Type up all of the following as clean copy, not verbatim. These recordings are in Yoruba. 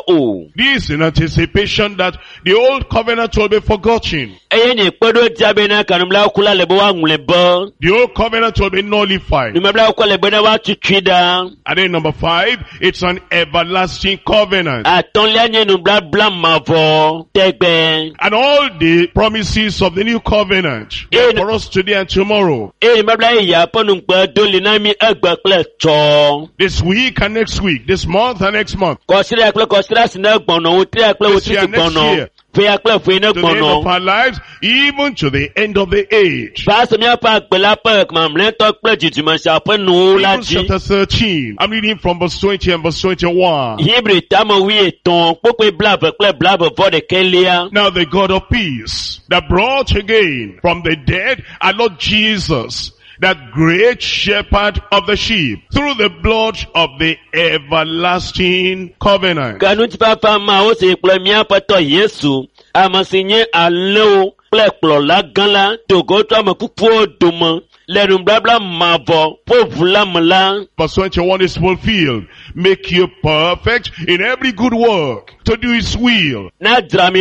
o. This in anticipation that the old covenant will be forgotten. Eye nye kpedo tiabe na kanumla kula lebo wa ngulebo. The old covenant will be nullified. Numebla kwa lebo na wa tutwida. And then number 5, it's an everlasting covenant. Atonlia nye nubla bla mavo tegbe. And all the promises of the new covenant for us today and tomorrow. Numebla ya ponumpe doli na mi egbe kle cho. This week and next week, this month and next month. Kosira kle kosira sina gbono, utri akle This year utri and next gbono. year. To the end of our lives, even to the end of the age. Hebrews chapter 13. I'm reading from verse 20 and verse 21. Now the God of peace, that brought again from the dead our Lord Jesus, that great shepherd of the sheep, through the blood of the everlasting covenant. Verse 21 is fulfilled. Make you perfect in every good work, to do his will. Working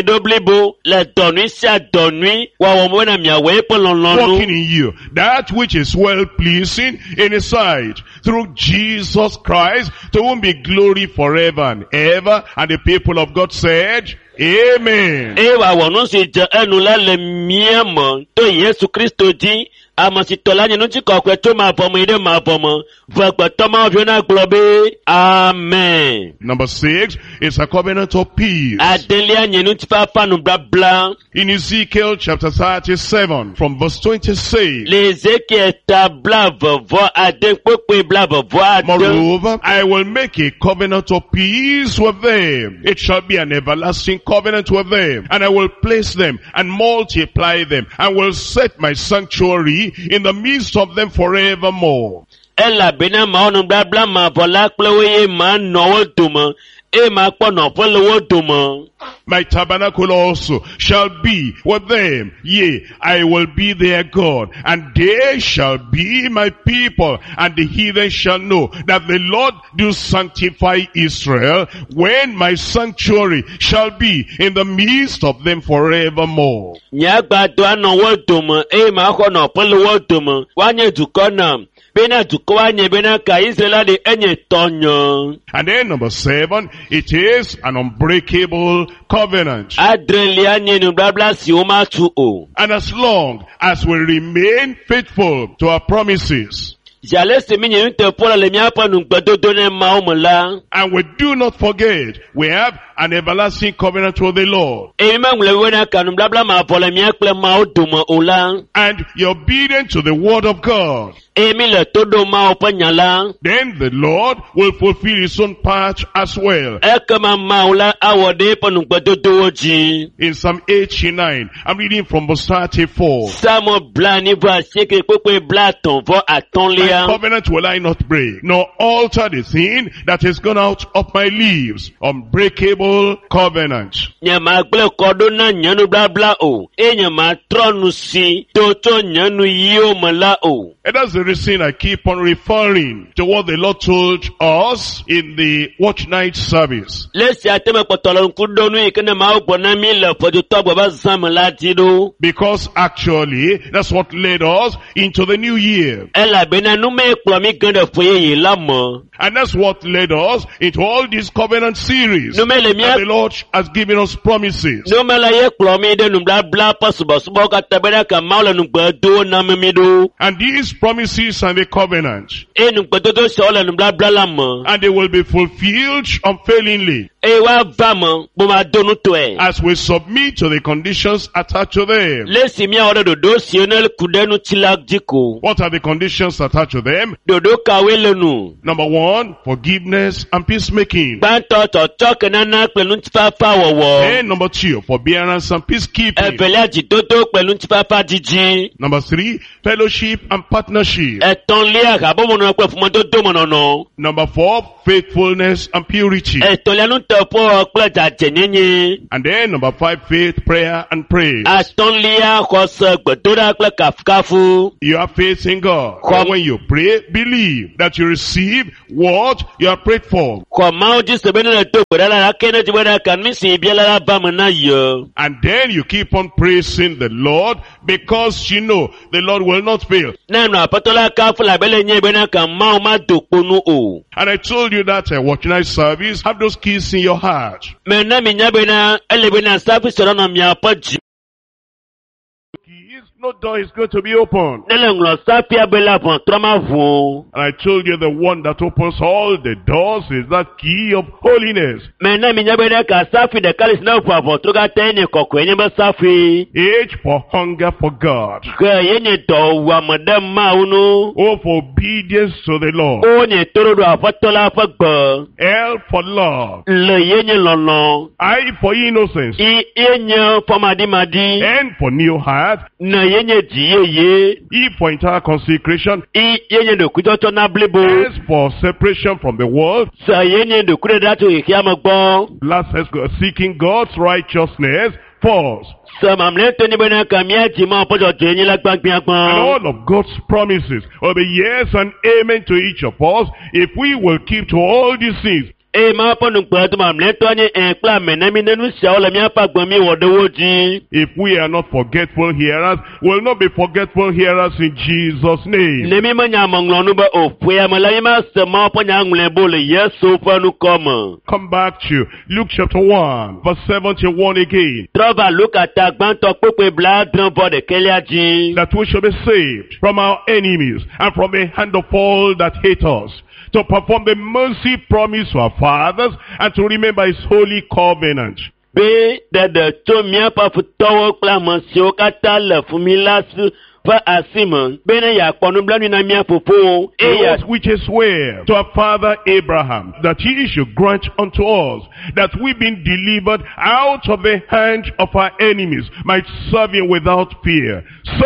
in you that which is well pleasing in his sight, through Jesus Christ, to whom be glory forever and ever. And the people of God said, Amen. Amen. Number 6 is a covenant of peace. In Ezekiel chapter 37 from verse 26. Moreover, I will make a covenant of peace with them. It shall be an everlasting covenant with them. And I will place them and multiply them, and will set my sanctuary in the midst of them forevermore. My tabernacle also shall be with them. Yea, I will be their God, and they shall be my people. And the heathen shall know that the Lord do sanctify Israel, when my sanctuary shall be in the midst of them forevermore. And then number 7, it is an unbreakable covenant. And as long as we remain faithful to our promises, and we do not forget, we have an everlasting covenant with the Lord. And you're obedient to the word of God. Then the Lord will fulfill his own part as well. In Psalm 89, I'm reading from verse 34. My covenant will I not break, nor alter the thing that is gone out of my lips. Unbreakable covenant. And that's the reason I keep on referring to what the Lord told us in the watch night service. Because actually, that's what led us into the new year. And that's what led us into all these covenant series. And the Lord has given us promises. And these promises and the covenant, and they will be fulfilled unfailingly as we submit to the conditions attached to them. What are the conditions attached to them? Number 1, forgiveness and peacemaking. And number 2, forbearance and peacekeeping. Number 3, fellowship and partnership. Number 4, faithfulness and purity. po kple dzadzenyenye. And then number 5, faith, prayer, and praise. Atɔ̃lia xɔse gbedoɖa kple kafukafu. You have faith in God. And when you pray, believe that you receive what you have prayed for. Xɔ Mawu dzi se be ne le do gbe ɖa la ke ne dzi be ɖa ka nu si bia la ba me na ye. And then you keep on praising the Lord because you know the Lord will not fail. Ne nɔ aƒetɔ la kafu la be le nye be na ka Mawu ma do kponu o. And I told you that watch night service, have those keys in your heart. Me na mi nya be na ele be na safi sɔrɔ nɔ miaƒe dzi. Keys, no door is going to be open. Ne le ŋlɔ safia be la vɔ trɔma vo. And I told you the one that opens all the doors is that key of holiness. Me na mi nya be na ka safi ɖeka le si na ʋu avɔ tro katã nye kɔkɔe nye be safi. H for hunger for God. Ke ye nye dɔwuame ɖe Mawu nu. O for obedience to the Lord. O nye toɖoɖo aƒetɔ la ƒe gbe. L for love. Le ye nye lɔlɔ. I for innocence. I ye nye fɔmaɖimaɖi. N for new heart. Ne ye nye dzi yeye. E for entire consecration. I ye nye ɖokuitsɔtsɔ na blibo. S for separation from the world. Se ye nye ɖokuiɖeɖe ɖa tso xexea me gbɔ. Last S, seeking God's righteousness. False. Se mamlɛtɔ nye be na ka míadzi ma ƒe dzɔdzɔe nye la And gbãgbã. all of God's promises will be yes and amen to each of us if we will keep to all these things. Eye ma ƒe nugbe to mamlɛtɔ nye kple amenemi ne nu siawo le míaƒe agbe mi wɔ ɖe wo dzi. If we are not forgetful hearers, we'll not be forgetful hearers in Jesus' name. Ne mi menya ameŋlɔnu be oƒea me la mi ma se ma ƒe nya ŋlɔe bo le Yesu ƒe nukɔme. Come back to Luke chapter 1, verse 71 again. Trɔ va Luka ta gbãtɔ kpekpe bla-adre-vɔ-ɖekɛlia dzi. That we shall be saved from our enemies and from the hand of all that hate us, to perform the mercy promised to our fathers and to remember his holy covenant. Be ɖeɖe tso míaƒe futɔwo kple ame siwo katã le fumi la si ƒe asi me be ne yeakpɔ nublanui na mía fofowo eye Those which he sware to our father Abraham, that he should grant unto us, that we being delivered out of the hand of our enemies, might serve him without fear,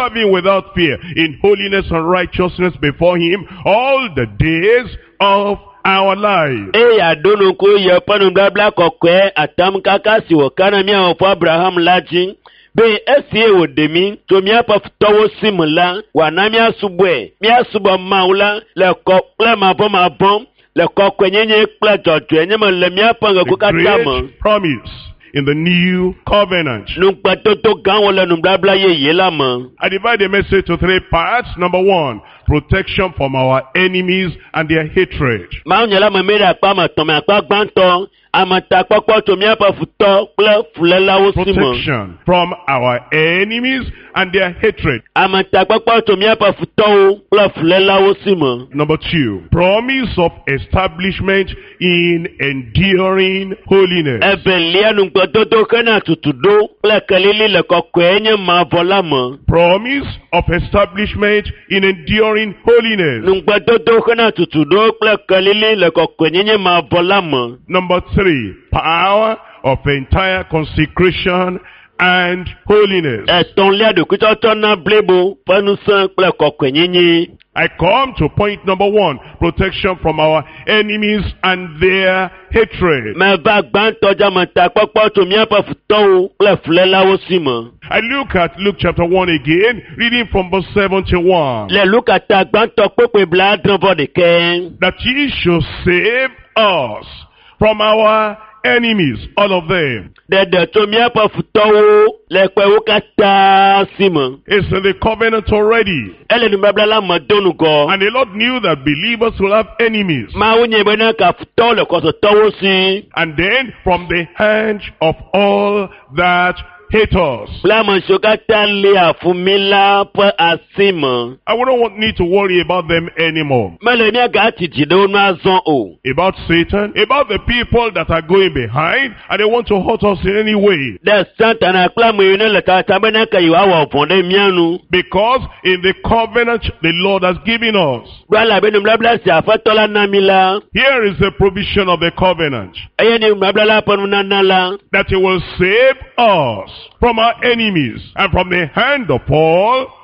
in holiness and righteousness before him all the days of our life. eye aɖo nuku yeƒe nubabla kɔkɔe atamkaka si wòka na mía fofo Abraham la dzi be esie wòɖe mí tso míaƒe futɔwo si me la wòana míasubɔe míasubɔ Mawu la le kɔ kple mavɔmavɔ le kɔkɔenyenye kple dzɔdzɔenye me le míaƒe ŋgɔgbe katã me. Great promise in the new covenant. Nugbedodo gãwo le nubabla yeye la me. I divide the message to 3 parts. Number 1, protection from our enemies and their hatred. Mawu nye la me me ɖe akpa me tɔ̃ me akpa gbãtɔ ametakpɔkpɔ tso míaƒe futɔ kple fulélawo si me. Protection from our enemies and their hatred. Ametakpɔkpɔ tso míaƒe futɔwo kple fulélawo si me. Number 2, promise of establishment in enduring holiness. Evelia nugbedodo hena tutuɖo kple kelili le kɔkɔe nye mavɔ la me. Promise of establishment in enduring holiness. Nugbedodo hena tutuɖo kple kelili le kɔkɔenyenye mavɔ la me. Number 3, power of entire consecration and holiness. Etɔ̃lia ɖokuitsɔtsɔ na blibo ƒe ŋusẽ kple kɔkɔenyenye. I come to point number 1, protection from our enemies and their hatred. Meva gbãtɔ dzametakpɔkpɔ tso míaƒe futɔwo kple fulélawo si me. I look at Luke chapter 1 again, reading from verse 71. Le Luka ta gbãtɔ kpekpe bla-adre-vɔ-ɖekɛ. That he should save us from our enemies, all of them. Ɖeɖe tso míaƒe futɔwo le kpewo katã si me. It's in the covenant already. Ele nubabla la me do nugɔ. And the Lord knew that believers will have enemies. Mawu nye be na ka futɔwo le kɔsɔtɔwo si. And then from the hand of all that hate us. Kple ame siwo katã li afumi la ƒe asi me. I wouldn't need to worry about them anymore. Mele míagati dzi ɖe wo nu azɔ o. About Satan, about the people that are going behind and they want to hurt us in any way. Ɖe Satana kple ame yiwo ne le tata be na ke yewoawɔ vɔ ɖe mía nu. Because in the covenant the Lord has given us, Ɖo elabe nubabla si aƒetɔ la na mi la. here is the provision of the covenant, Eye ne nubabla la ƒe nunana la. that he will save us from our enemies and from the hand of all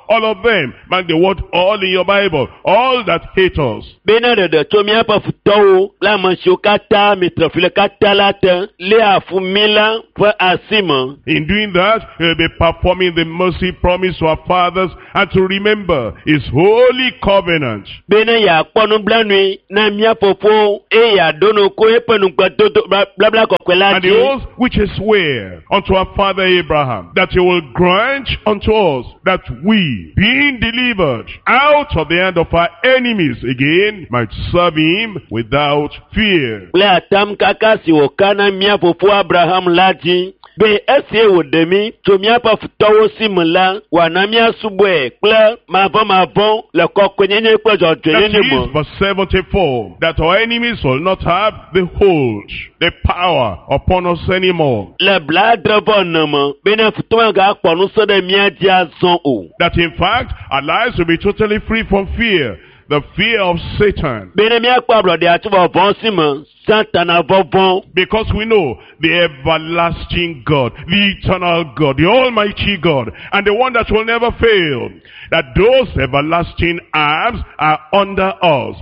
All of them. Mark the word all in your Bible. All that hate us. Bena de to miapa futowo la mancho kata mitrofile kata lata le afumila for asima. In doing that, he'll be performing the mercy promise to our fathers and to remember his holy covenant. Bena ya kwanu blanui na miapofo e ya dono ko epenu gbatoto blabla kokwela. And the oath which is swear unto our father Abraham, that he will grant unto us that we, being delivered out of the hand of our enemies again, might serve him without fear. Le atam kakasi wakana miapofo Abraham lati. Be ese wodemi to miapa futowo simula wanamia subwe kle mavon le kokwenyenye kwa jotwenye mo. That is verse 74, that our enemies will not have the hold, the power upon us anymore. Le bladre bonnement bena futowa ga kwanu so de miadi azon o. That in fact our lives will be totally free from fear. The fear of Satan. Because we know the everlasting God, the eternal God, the almighty God, and the one that will never fail. That those everlasting arms are under us.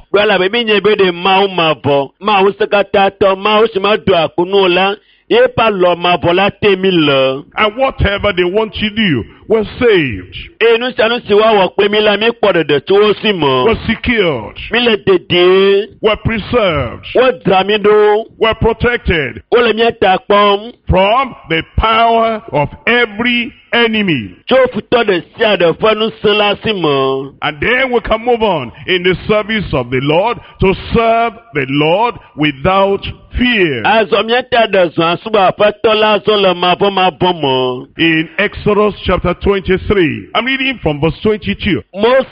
And whatever they want to do, we're saved. We're secured. We're preserved. We're protected from the power of every enemy. And then we can move on in the service of the Lord to serve the Lord without fear. In Exodus chapter 23, I'm reading from verse 22. But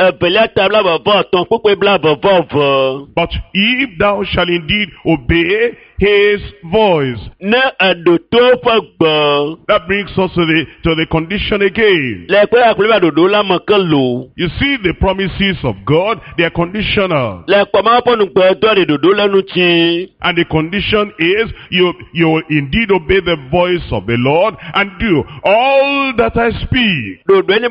if thou shalt indeed obey his voice. That brings us to the condition again. You see, the promises of God, they are conditional. And the condition is, you will indeed obey the voice of the Lord and do all that I speak.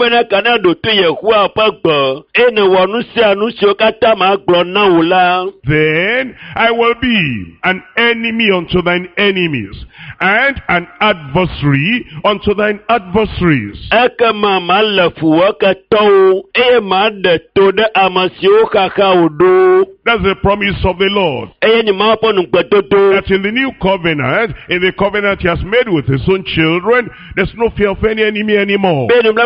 Then I will be an enemy unto thine enemies, and an adversary unto thine adversaries. That's the promise of the Lord. That in the new covenant, in the covenant he has made with his own children, there's no fear of any enemy anymore.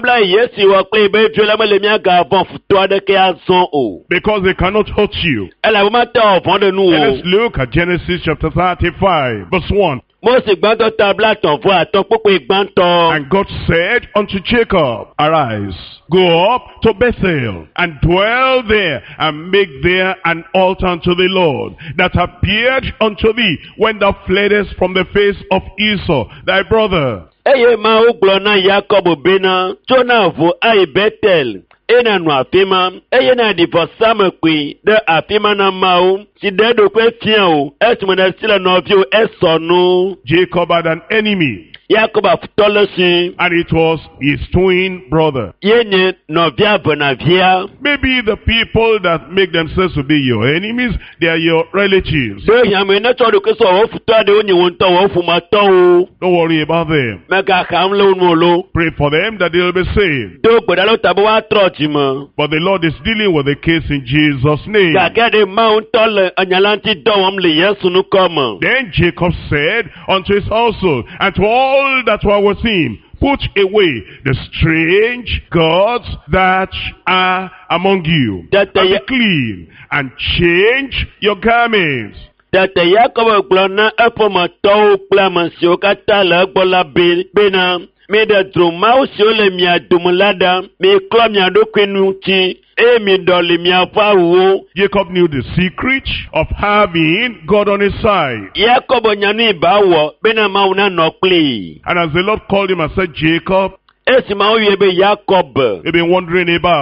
Because they cannot hurt you. And let's look at Genesis chapter 35, verse 1. And God said unto Jacob, arise, go up to Bethel, and dwell there, and make there an altar unto the Lord, that appeared unto thee when thou fleddest from the face of Esau, thy brother. Enanu afima, na divorce kwi de afima na mau, si dedo kwe fian esmona sila novio esonu. Jacob had an enemy. Jacob and it was his twin brother. Maybe the people that make themselves to be your enemies, they are your relatives. Don't worry about them. Pray for them that they will be saved. But the Lord is dealing with the case in Jesus' name. Then Jacob said unto his household and to all that were with him, put away the strange gods that are among you, and be clean, and change your garments. Jacob knew the secret of having God on his side. And as the Lord called him and said, Jacob, you've been wondering about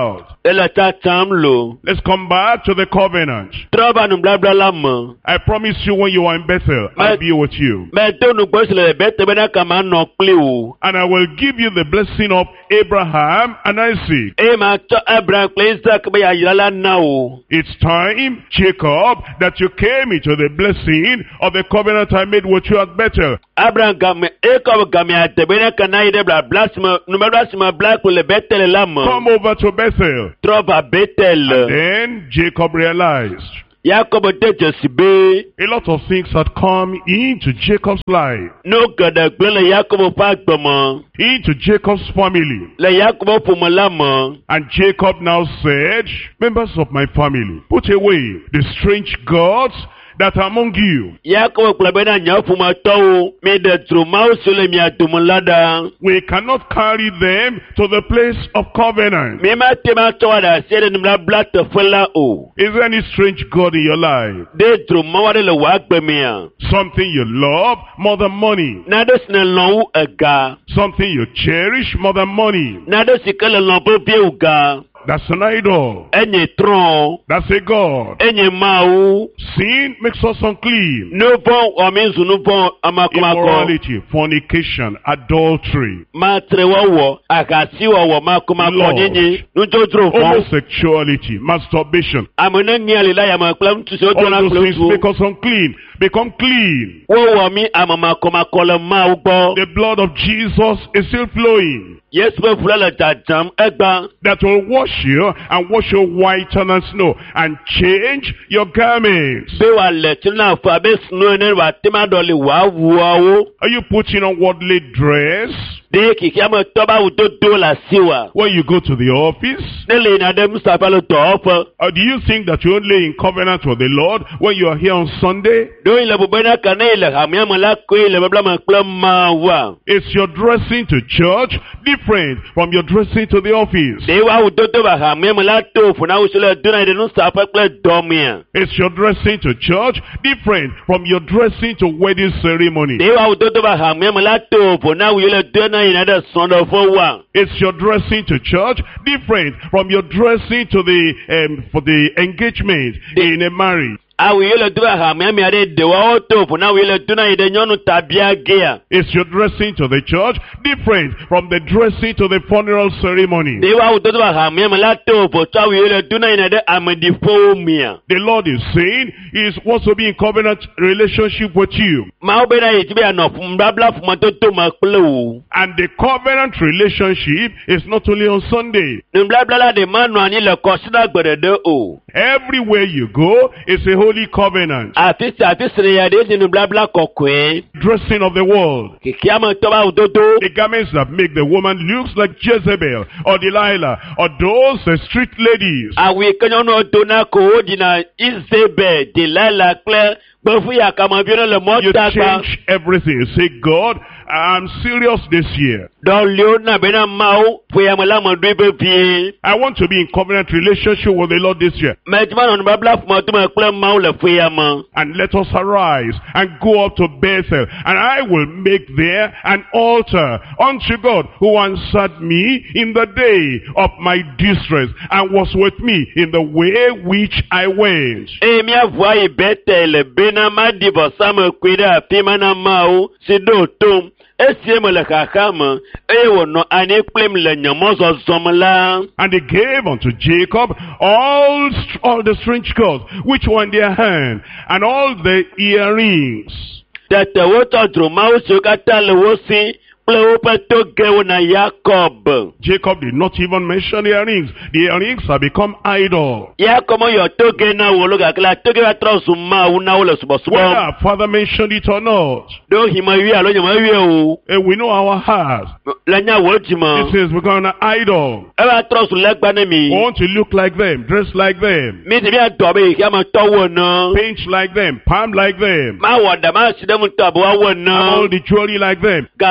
ele tsatsam lo. Let's come back to the covenant. Trɔva nubabla la me. I promise you when you are in Bethel, I'll be with you. Mɛto nugbɔ si le bɛtɛ bena kama nɔ kpli o. And I will give you the blessing of Abraham and Isaac. Eye ma tsɔ Abraham kple Isaac be yayra la na o. It's time, Jacob, that you came into the blessing of the covenant I made with you at Bethel. Abraham game Jacob game ate bena kana ide bla blasma nubabla si ma bla ko le bɛtɛ la me. Come over to Bethel. Trɔva Bethel. Then Jacob realized Jacob de Jesi be. a lot of things had come into Jacob's life, No gada gbe le Jacob fa gbɔmɔ. into Jacob's family. Le Jacob ƒome la me. And Jacob now said, members of my family, put away the strange gods that are among you. Jacob kple bena nye ƒometɔwo mi ɖe dromawo si le mia dome la ɖa. We cannot carry them to the place of covenant. Mi ma te ma tsɔ ɖe asi ɖe nubabla teƒe la o. Is there any strange god in your life? De dromawo aɖe le wò agbe mea. Something you love more than money. Naɖe si ne lɔ̃ wu ega. Something you cherish more than money. Naɖe si ke le lɔ̃ vevie wu ga. That's an idol. Enye trɔ̃. That's a god. Enye mawu. Sin makes us unclean. Nuvɔ wɔmi zu nuvɔ amakomakɔ. Immorality, fornication, adultery, Matre wɔwɔ, agasi wɔwɔ makomakɔ nyenye. Nudzodro vɔ. homosexuality, masturbation. Ame ne ŋia li la yame kple ŋutsu siwo All dona those kple things ŋutsu. make us unclean. Become clean. Wowɔ mi ame makomakɔ le mawu gbɔ. The blood of Jesus is still flowing. Yesu ƒe ʋu la le dzadzam egba. That will wash you and wash you whiter than snow and change your garments. Be wòale tsi na afɔ abe snow ene wòate ma ɖɔli wò awuawo. Are you putting on worldly dress De kikia me tɔ be awudodo le asi wa. when you go to the office? Ne le yina ɖe Mustapha le dɔwɔƒe. Or do you think that you're only in covenant with the Lord when you are here on Sunday? Ɖo yi le bube na ka ne yi le hamea me la koe le babla me kple Mawua. Is your dressing to church different from your dressing to the office? De wa awudodo ba hamea me la to ƒo na wusi le do na yi ɖe Mustapha kple dɔmea. Is your dressing to church different from your dressing to wedding ceremony? De wa awudodo ba hamea me la to ƒo na wuyi le do na yi ɖe sɔndɔƒe wa. Is your dressing to church different from your dressing to the for the engagement in a marriage? Awu yi le do ba hamea mea ɖe dewawo to ƒo na wuyi le do na yi ɖe nyɔnu tabia gea. Is your dressing to the church different from the dressing to the funeral ceremony? De wa awudodo ba hamea me la to ƒo tsɔ awu yi le do na yi ɖe ameɖiƒewo mea. The Lord is saying He wants to be in covenant relationship with you. Mawu bena yi dzi be anɔ nubabla ƒomedodo me kple wo. And the covenant relationship is not only on Sunday. Nubabla la ɖe manɔ anyi le kɔsi na gbe ɖeɖe o. Everywhere you go, it's a holy covenant. Afi si le ya ɖe nye nubabla kɔkɔe. Dressing of the world. Kikia me tɔ be awudodo. The garments that make the woman looks like Jezebel or Delilah or those street ladies. Awu yi ke nyɔnuwo do na ko wodzina Isabel, Delilah kple gbevu ya kameviwo le You mɔta gba. change everything. You say, God, I'm serious this year. Dɔliwo na bena Mawu ƒoyame la me ɖoe vevie. I want to be in covenant relationship with the Lord this year. Mɛdzi ma nɔ nubabla ƒometome kple Mawu le ƒoyame. And let us arise and go up to Bethel, and I will make there an altar unto God, who answered me in the day of my distress and was with me in the way which I went. Eye míavu ayi Betel bena maɖi vɔsamekui ɖe afi ma na Mawu si ɖo tom. Esie me le xaxa me, eye wònɔ anyi kplim le nye mɔzɔzɔ me la. And they gave unto Jacob all the strange gods which were in their hand, and all the earrings. Tete wotsɔ dromawo siwo katã le wo si kple woƒe togewo na Yakob. Jacob did not even mention the earrings. The earrings have become idol. Yakob yɔ toge na wo lo gake la toge va trɔ zu Mawu na wo le Whether subɔsubɔ. our father mentioned it or not, Ɖo himewi alo nyemewi o. we know our heart. Le nya wo dzime. This has become an idol. Eva trɔ zu legba ne We mi. want to look like them, dress like them, Mi ti miadɔ be xiame tɔwo ene. paint like them, palm like them, Ma wɔ ɖa ma si ɖe mu tɔ abe woawɔ have all ene. the jewelry like them. Gafi nɔ asi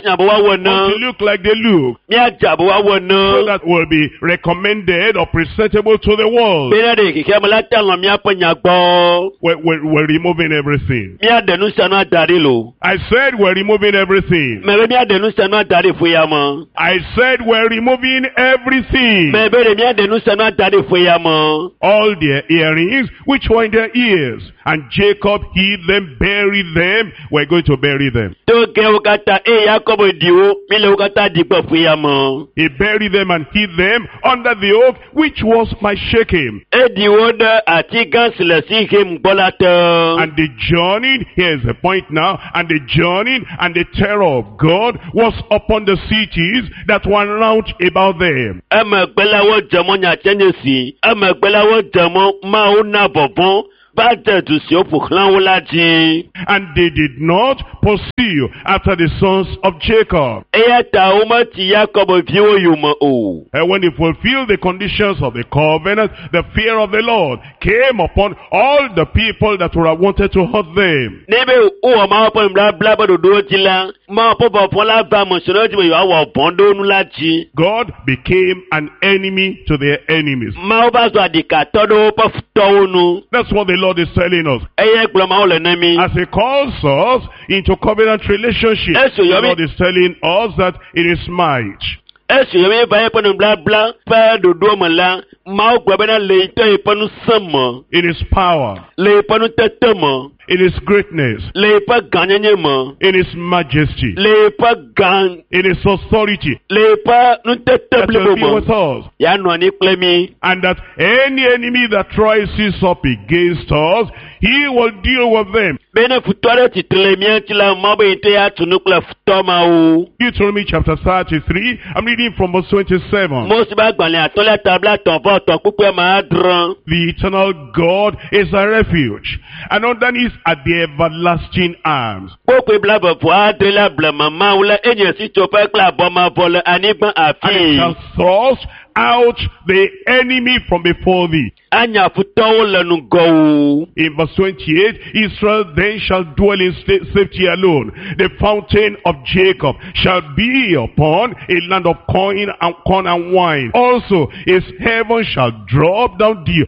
nyabo wa wɔ na. to look like they look, Mia jabo wa wɔ na. so that will be recommended or presentable to the world. Bena de kike mala talo mia pa nyagbo. We're removing everything. Mia denu sanu adari lo. I said we're removing everything. Mebe mia denu sanu adari fuya ma. I said we're removing everything. Mebe de mia denu sanu adari fuya ma. All their earrings, which were in their ears. And Jacob hid them, buried them. We're going to bury them. To ke ukata Yakobo diwo mile ukata dipo fuya ma. He buried them and hid them under the oak, which was my Shechem. Diwo de ati gansile si ke mbolata. And the journey, here's the point now, and the journey and the terror of God was upon the cities that were round about them. Ama gbelawo jamo nya chenesi. Ama gbelawo jamo mauna bobon. And they did not pursue after the sons of Jacob. And when they fulfilled the conditions of the covenant, the fear of the Lord came upon all the people that were wanted to hurt them. God became an enemy to their enemies. That's what the Lord is telling us. As He calls us into covenant relationship, the Lord is telling us that it is might. In His power, in His greatness, in His majesty, in His authority, that will be with us. And that any enemy that rises up against us, He will deal with them. Deuteronomy chapter 33, I'm reading from verse 27. The eternal God is a refuge, and underneath are the everlasting arms. And it shall thrust out the enemy from before thee. In verse 28, Israel then shall dwell in safety alone. The fountain of Jacob shall be upon a land of corn and wine. Also his heaven shall drop down dew.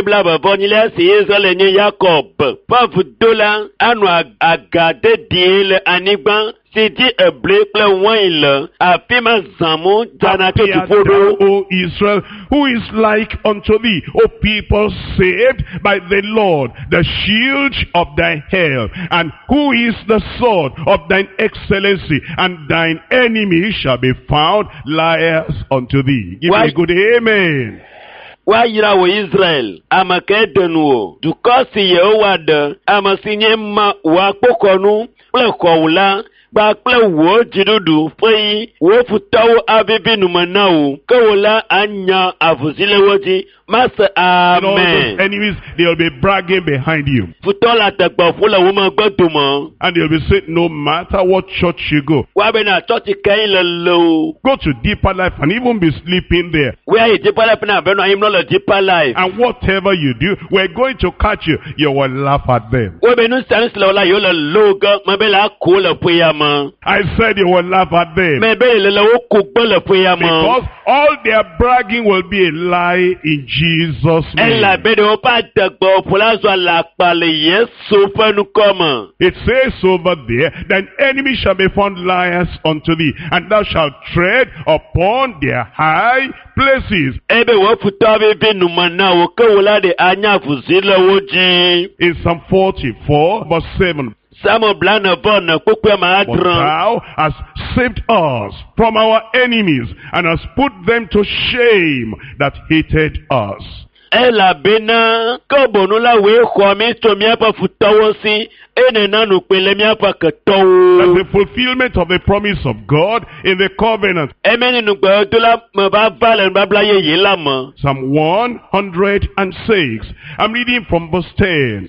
O Israel, who is like unto thee, O people saved by the Lord, the shield of thy hair, and who is the sword of thine excellency, and thine enemy shall be found liars unto thee. Give me a good amen. Wayira wo Israel amakedenu dukosi Yehowa amasinye ma wa pokonu plekowula ba plewo jidudu fei wo futawo abibinu manao kola anya avuzilewoji Master, amen. Enemies, they'll be bragging behind you. And they'll be saying, no matter what church you go, go to Deeper Life and even be sleeping there. And whatever you do, we're going to catch you. You will laugh at them. I said you will laugh at them. Because all their bragging will be a lie in Jesus' name. It says over there, thine enemy shall be found liars unto thee, and thou shalt tread upon their high places. In Psalm 44 verse 7. But thou hast saved us from our enemies, and hast put them to shame that hated us. As the fulfillment of the promise of God in the covenant. Psalm 106. I'm reading from verse 10.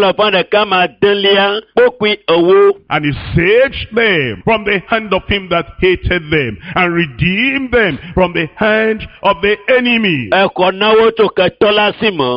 And he saved them from the hand of him that hated them, and redeemed them from the hand of the enemy.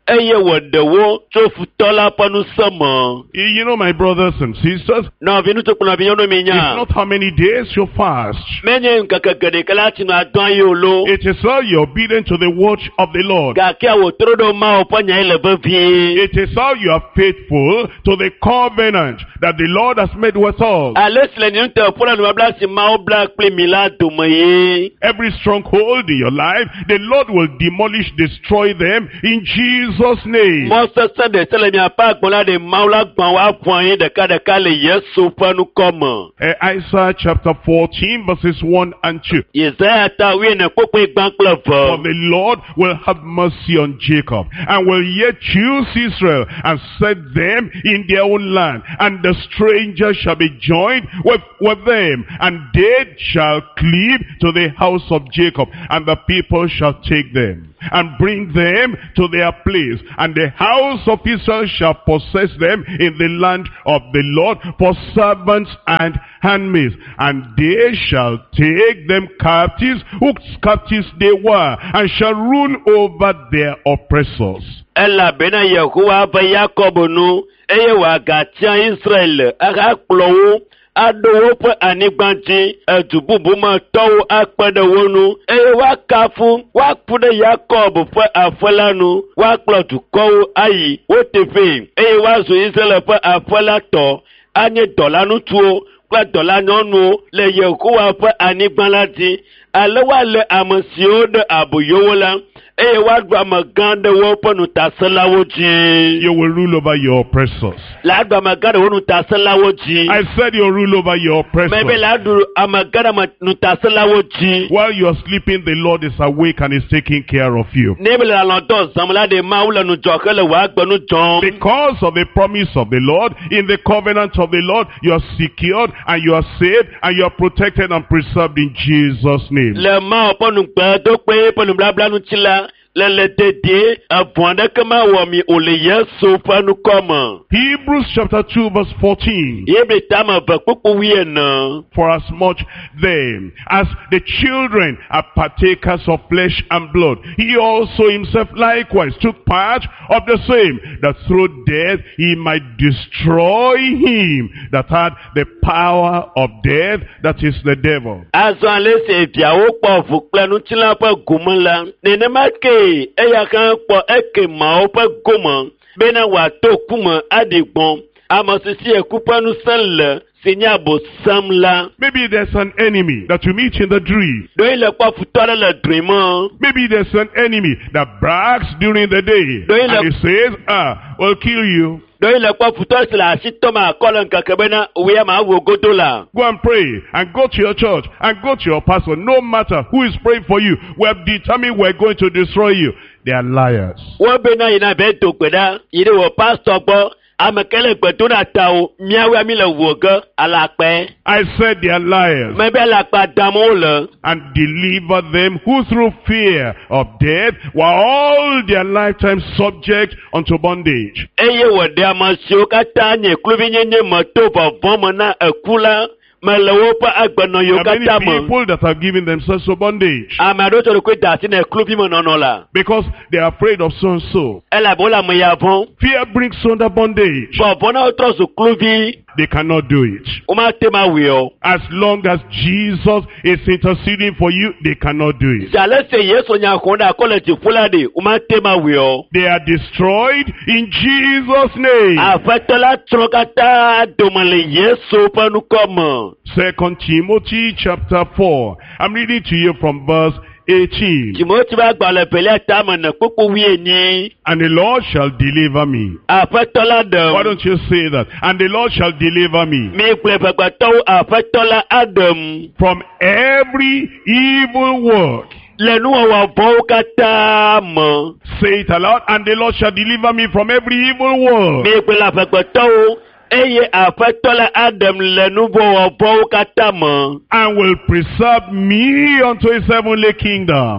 eye wòde wo tso futɔ la ƒe nusẽ me. You know, my brothers and sisters, Nɔvi nutsokplɔ nɔvi nyɔnu mi it's nya. not how many days you fast. Menye ŋkeke geɖe ke la tsi nɔ adɔn ye o lo. It is how you're obedient to the word of the Lord. Gake wòtro ɖe Mawu ƒe nya ye le vevie. It is how you are faithful to the covenant that the Lord has made with us. Ale si le nyɔnu te ƒo le nubabla si Mawu bla kpli mi la dome ye. Every stronghold in your life, the Lord will demolish, destroy them in Jesus' name. Mɔ sesẽ ɖe se le miaƒe agbɔ la ɖe Mawu la gbã woaƒoa ye ɖekaɖeka le Yesu ƒe nukɔme. Isaiah chapter 14 verses 1 and 2. Yesaya ta wuiene kpokpe gbã kple For ve. the Lord will have mercy on Jacob, and will yet choose Israel, and set them in their own land. And the stranger shall be joined with them, and they shall cleave to the house of Jacob, and the people shall take them, and bring them to their place. And the house of Israel shall possess them in the land of the Lord for servants and handmaids. And they shall take them captives, whose captives they were, and shall rule over their oppressors. Elabena Yehowa ƒe Yakob nu, eye wòagatia Israel akakplɔ wo aɖo woƒe anyigba dzi, edu bubu me tɔwo akpe ɖe wo nu, eye woakafu woaku ɖe Yakob ƒe aƒe la nu, woakplɔ dukɔwo ayi wo teƒee, eye woazu Israel ƒe aƒe la tɔ, anye dɔlaŋutsuwo kple dɔlanyɔnuwo le Yehowa ƒe anyigba la dzi, ale woalé ame siwo ɖe aboyowo la, eye woaɖu amegã ɖe woƒe nutasẽlawo dzi. You will rule over your oppressors. Le aɖu amegã ɖe wo nutasẽlawo dzi. I said you'll rule over your Mebe oppressors. le aɖu amegã ɖe nutasẽlawo dzi. While you are sleeping, the Lord is awake and is taking care of you. Ne be le alɔdɔ zãm la ɖe Mawu le nudzɔƒe le wò agbe nu dzɔm. Because of the promise of the Lord, in the covenant of the Lord, you are secured and you are saved and you are protected and preserved in Jesus' name. Le Mawu ƒe nugbeɖokpe ƒe nublablanu tsi la, le dedie, evɔ aɖeke mawɔ mi o le Yesu ƒe nukɔme. Hebrews chapter 2 verse 14. Hebrew tame ve kpukpu wuiene. For as much then as the children are partakers of flesh and blood, he also himself likewise took part of the same, that through death he might destroy him that had the power of death, that is the devil. Azɔ ale si eviawo kpɔ ʋu kple ŋutilã ƒe gome la, nenema ke eya hã kpɔ ekemawo ƒe gome, bena wòato ku me aɖi gbɔ̃, ame si si eku ƒe ŋusẽ le, si nye Abosam la. Maybe there's an enemy that you meet in the dream. Ɖoe le kpɔ futɔ aɖe le dri me. Maybe there's an enemy that brags during the day and he says, we'll kill you. Ɖoe le kpɔ futɔ si le asi tɔme akɔ le ŋkeke bena woe ma wo godo la. Go and pray and go to your church and go to your pastor. No matter who is praying for you, we have determined we're going to destroy you. They are liars. Wo bena yina be do gbe ɖa, yi ɖe wò pastor gbɔ, ame ke le gbe do ɖa tawo, míawoe mi le wò ge, alakpɛ. I said they are liars. Me be alakpa dam wo le. And deliver them who through fear of death were all their lifetime subject unto bondage. Eye wòɖe ame siwo katã nye kluvinyenye me to vɔvɔ me na eku la, me le woƒe agbenɔyiwo There are katã many me. people that have given themselves to bondage Ame aɖewo tsɔ ɖokoe da asi ne kluvi me nɔnɔ la. because they are afraid of so and so. Elabe wole ame ya vɔm. Fear brings under bondage. Vɔvɔ na wotrɔ zu kluvi, They cannot do it. womate ma wui o. As long as Jesus is interceding for you, they cannot do it. Si ale si Yesu nya xɔ ɖe akɔ le dziƒo la ɖe, womate ma wui o. They are destroyed in Jesus' name. Aƒetɔ la trɔ katã dome le Yesu ƒe nukɔme. 2 Timothy chapter 4. I'm reading to you from verse 18. Timothy ƒe agbalẽ velia tame ne kpukpu 18. And the Lord shall deliver me. Aƒetɔ la Why ɖem. don't you say that? And the Lord shall deliver me Mi kple ʋegbetɔwo aƒetɔ la aɖem. from every evil work. Le nuwɔwɔ vɔ̃wo katã me. Say it aloud. And the Lord shall deliver me from every evil work. Mi kple ʋegbetɔwo, eye aƒetɔ la aɖem le nuwɔwɔ vɔ̃wo katã me. And will preserve me unto his heavenly kingdom.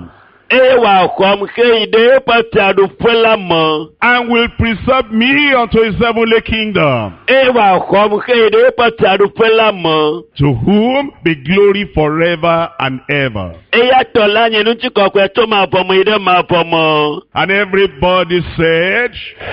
Ewa kom keide patadu felama. and will preserve me unto his heavenly kingdom, Ewa kom keide patadu felama. to whom be glory forever and ever. Eya tola nyenu chikokwe to ma pomo ide ma pomo. And everybody said,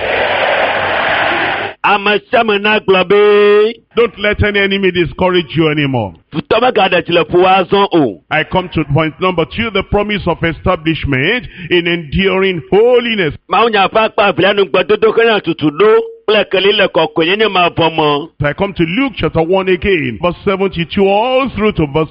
Amasama na globe. don't let any enemy discourage you anymore. Futoma gada chile puazon o. I come to point number 2, the promise of establishment in enduring holiness. Maunya pakpa vilanu gbadodo kanya tutudo. Plekelile kokwenye ma pomo. I come to Luke chapter 1 again, verse 72 all through to verse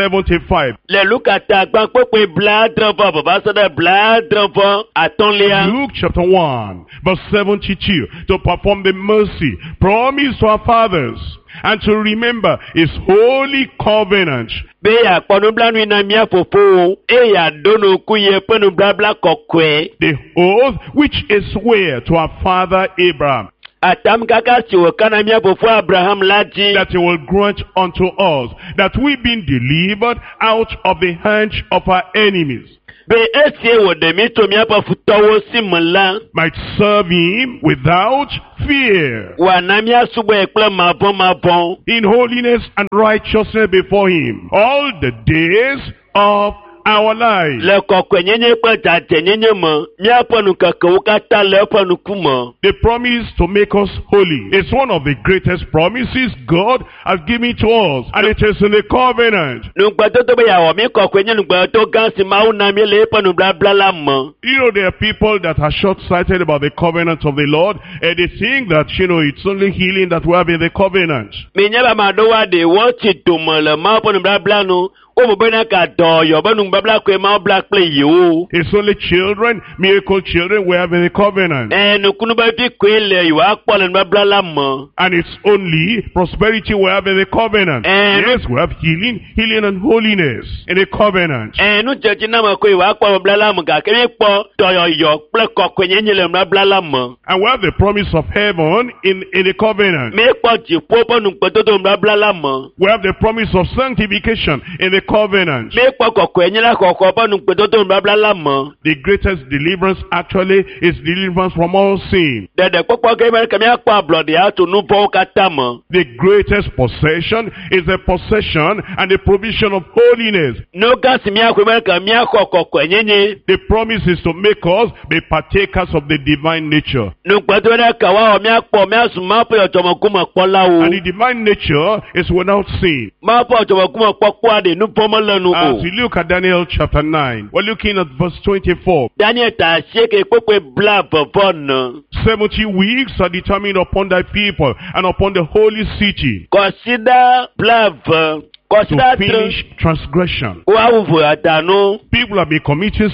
75. Le lukata gbankpekpe bladranpo babasada bladranpo atonlia. Luke chapter 1, verse 72, to perform the mercy promised to our fathers and to remember his holy covenant. Be ya kponublanu ina mia fofo. E ya dono kuye penublabla kokwe. The oath which is sware to our father Abraham, Atam kaka siwo kana mia fofo Abraham laji. that he will grant unto us, that we being delivered out of the hand of our enemies, Be esie wo demi to mia pa futowo simla. might serve him without fear, Wa na mia subo ekple mabon. in holiness and righteousness before him, all the days of our lives. Le kokwe nyenye kwa tate nyenye mo. Mia ponu kakawukata le ponu kumo. The promise to make us holy is one of the greatest promises God has given to us, and it is in the covenant. Nugbadodo be ya wo mi kokwe nye nugbadodo gansi mau na mi le ponu blabla la mo. You know, there are people that are short-sighted about the covenant of the Lord, and they think that, it's only healing that we have in the covenant. Minyaba madowa de wonti tumole mau ponu blabla no. O mbena ka do yo banu blabla kwe mau black play you. It's only children, miracle children we have in the covenant. Nukunu ba bi kwe le yo akpole blabla la mo. And it's only prosperity we have in the covenant. Yes, we have healing and holiness in the covenant. Nu jeji na ma kwe yo akpole blabla la mo ga kemi po do yo ple kokwe nyenye le blabla la mo. And we have the promise of heaven in the covenant. Me po ji po ponu gbadodo blabla la mo. We have the promise of sanctification in the covenant. Me po kokwe nyela kokko ponu gbadodo blabla la mo. The greatest deliverance actually is deliverance from all sin. Dede kokko ke me kemi akpa blood ya to nu po kata mo. The greatest possession is the possession and the provision of holiness. No gas mi akwe me kemi akoko nyenye. The promise is to make us be partakers of the divine nature. No gbadodo ka wa mi akpo mi asuma po yotomo kuma pola o. And the divine nature is without sin. Ma po yotomo kuma pokwa de nu pomo lenu As o. we look at Daniel chapter 9, we're looking at verse 24. Daniel ta sheke kokwe bla bovon. 70 weeks are determined upon thy people and upon the holy city Consider blav. to Consider finish transgression. wa uvu atano. People have been committing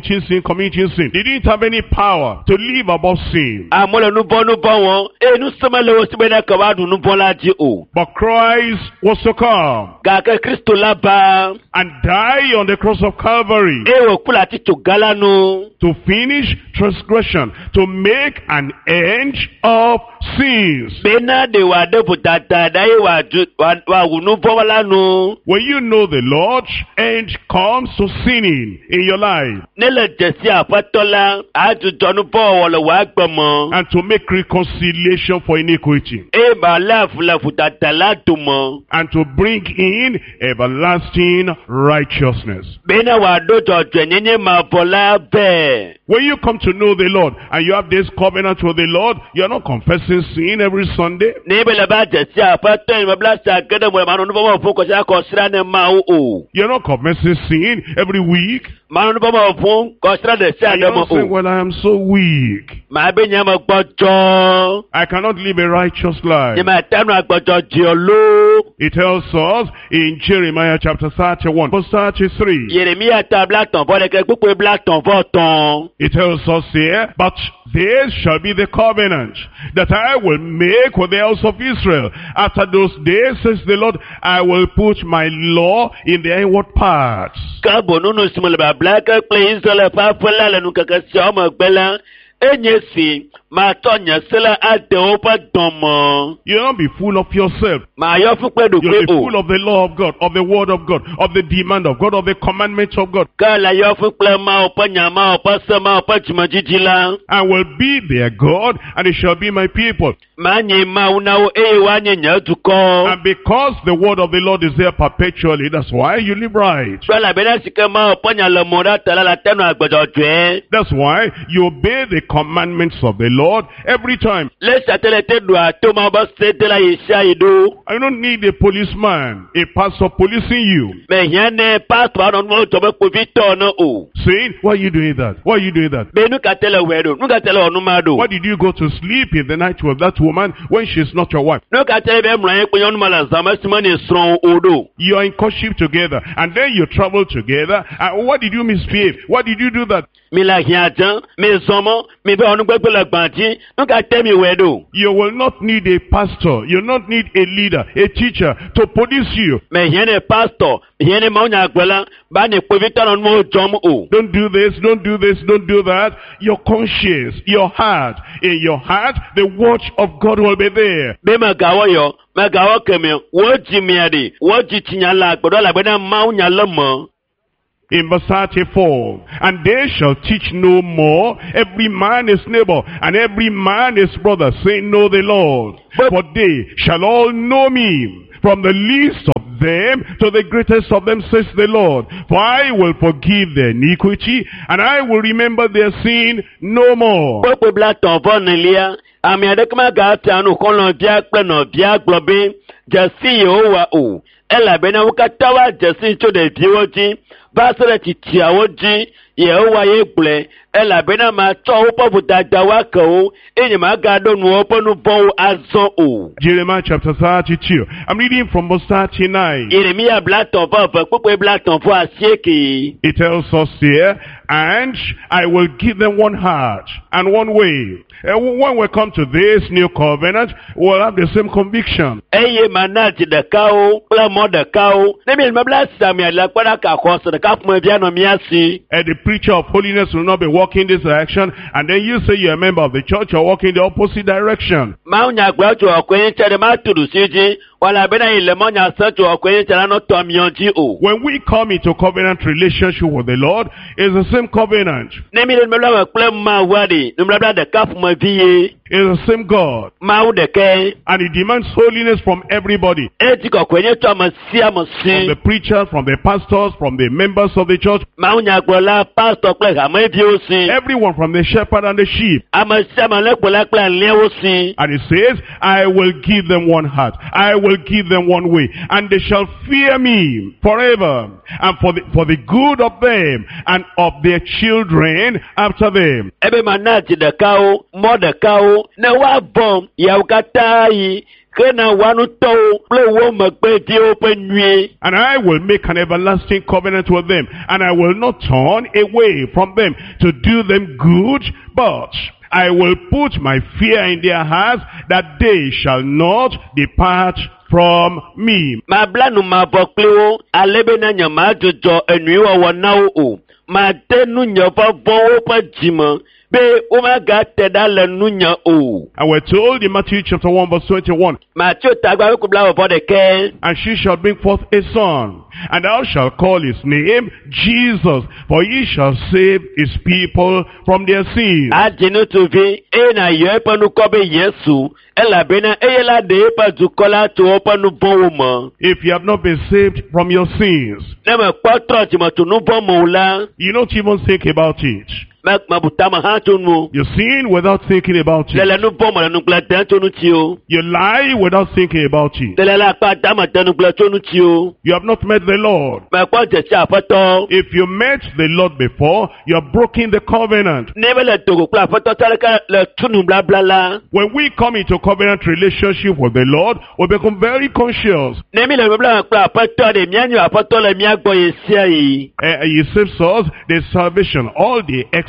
sin. They didn't have any power to live above sin. Amole nu bon won. E nu semele wo sibena ka wa du nu bon laji o. But Christ was to come Ga ke Kristo la ba. and die on the cross of Calvary E wo kula ti to galanu. to finish transgression, to make an end of sins. Bena de wa de butata dai wa unu bon wala nu. When you know the Lord's end comes to sinning in your life Nele jesi apatola aju tonu po wala wa gbomo. and to make reconciliation for iniquity E ba la futata la tumo. and to bring in everlasting righteousness. Bena wa do to nyenye ma pola be. When you come to know the Lord and you have this covenant with the Lord, you're not confessing sin every Sunday. Ne bele ba jesi apatola ma bla sa gede mo ma no bo fo ko sa ko sra ne ma o. You're not confessing sin every week. Ma no bo ma fo ko sra de sa And de you're mo not saying, o. well, I am so weak. Ma be nya ma gbojo. I cannot live a righteous Ni life. ma tanu agbojo ji olo. It tells us in Jeremiah chapter 31, verse 33. Yeremia ta bla ton bo le ke pupo bla ton vo ton. It tells us here, but this shall be the covenant that I will make with the house of Israel. After those days, says the Lord, I will put my law in their inward parts. Ka bonunu simule ba bla ke ple Israel pa fola le nu keke si o mo gbela. Enye si Ma tɔ nye se la ade woƒe dɔme. You'll not be full of yourself. Ma yɔ fún kple You'll ɖokui be o. full of the law of God, of the word of God, of the demand of God, of the commandments of God, Ke le yɔ fún kple Mawu ƒe nya, Mawu ƒe se, Mawu ƒe dzimedzidzi la. and will be their God, and they shall be my people. Ma nye Mawu na wo eye woanye nye dukɔ. And because the word of the Lord is there perpetually, that's why you live right. Kple elabena si ke Mawu ƒe nya le mɔ ɖe te la le te nɔ agbedzɔdzɔe. That's why you obey the commandments of the Lord every time. Le sate le te ɖoa to Mawu ƒe se de la yi sia yi ɖo. I don't need a policeman, a pastor policing you, Me hiã ne pastor anɔ nuwo dzɔ be kpovitɔ ne o. saying, why are you doing that? Why are you doing that? Be nu ka te le wɔe ɖo, nu ka te le wɔ nu ma ɖo. Why did you go to sleep in the night with that woman when she's not your wife? Nu ka te le be mlɔ anyi kple nyɔnu ma le zã me si me ne srɔ̃ o ɖo. You are in courtship together, and then you travel together. And why did you misbehave? Why did you do that? Mi le hiã dzem, mi zɔ mɔ, mi be ɔnugbegbe le gbã dzi, nu ka te mi wɔe ɖo. You will not need a pastor. You will not need a leader, a teacher to police you. Me hiã ne pastor, hiã ne mawunyagblɔla, ba ne kpovitɔ nɔ nuwo dzɔm o. Don't do this, don't do this, don't do that. Your conscience, your heart. In your heart, the watch of God will be there. Be megawɔ yɔ, megawɔ kemɛ, wo dzi mia ɖi, wo dzi tsinya la agbɔdɔ elabena mawunya le me. In verse 34, and they shall teach no more every man his neighbor, and every man his brother, saying, know the Lord. For they shall all know me, from the least of them to the greatest of them, says the Lord. For I will forgive their iniquity, and I will remember their sin no more. Kpekpe bla tɔn vɔ nelia, ame aɖeke magate anu xɔlɔ̃via kple nɔvia gblɔ be, dzesi Yehowa o, elabena wo katã woa dzesi tso ɖeviwo dzi, va se ɖe tsitsiawo dzi, Yehowa ye gblɔe, elabena matsɔ woƒe vodadawo ake wo, eye magaɖo nu woƒe nu vɔ̃wo azɔ o. Jeremiah chapter 32. I'm reading from verse 39. Yeremia bla tɔn vɔ eve, kpekpe bla tɔn vɔ asieke. It tells us here, and I will give them one heart and one way. When we come to this new covenant, we'll have the same conviction. Eye mana dzi ɖekawo kple mɔ ɖekawo, ne mi mebla samia le kpe ɖe kaxɔse ɖeka ƒomevia nɔ mía si. And the preacher of holiness will not be walking this direction, and then you say you're a member of the church, you're walking the opposite direction. Mawunyagblɔ tso ɔkɔnyi tse ɖe ma tu ɖusi dzi, wala bena yi le mɔnya se tso ɔkɔnyi tse la nɔ tɔ miɔ dzi o. When we come into covenant relationship with the Lord, it's the same covenant. Ne mi le mebla me kple Mawua ɖi, numebla ɖeka ƒomevi ye. It's the same God. Mawu ɖeke. And He demands holiness from everybody. Edi kɔkɔnyi tso ame sia ame From si. the preachers, from the pastors, from the members of the church, Mawunyagblɔla, pastor kple hameviwo si. everyone from the shepherd and the sheep. Ame sia ame le kplɔla kple aliawo si. And it says, I will give them one heart. I will give them one way. And they shall fear me forever. And for the good of them and of their children after them. Ebe mana dzi ɖekawo, mɔ ɖekawo, ne woabɔm, yawo katã yi, ke na woanutɔwo kple wo megbeviwo ƒe nyui. And I will make an everlasting covenant with them. And I will not turn away from them to do them good, but I will put my fear in their hearts that they shall not depart from me. Mabla nu mabɔ kpli wo, ale bena nye madzudzɔ enuiwɔwɔ na wo o. Made nu nye vɔvɔwo ƒe dzime, be womagate ɖa le nu nye o. And we're told in Matthew chapter 1 verse 21, Matthew tagba weko bla wɔ ɖeke. and she shall bring forth a son, and thou shalt call his name Jesus, for he shall save his people from their sins. Adzi ŋutsuvi, eye na yɔ eƒe nukɔ be Yesu, elabena eye la ɖe eƒe dukɔ la tso woƒe nu vɔ̃wo me. If you have not been saved from your sins, Ne mekpɔ trɔ dzimetso nu vɔ̃ me o la, you don't even think about it. mebutame hã tso nu. You sin without thinking about it. Lele nu vɔ̃ me le nugblẽ dem tso nu tsi o. You lie without thinking about it. Lele le akpa dame de nugblẽ tso nu tsi o. You have not met the Lord. Mekpɔ dzesi aƒetɔ. If you met the Lord before, you have broken the covenant. Ne be le dogo kple aƒetɔ tsa ɖeka le tu nublabla la. When we come into covenant relationship with the Lord, we become very conscious. Ne mi le mebla kple aƒetɔ ɖe míanyo aƒetɔ le mía gbɔ ye sia yi. He saves us the salvation, all the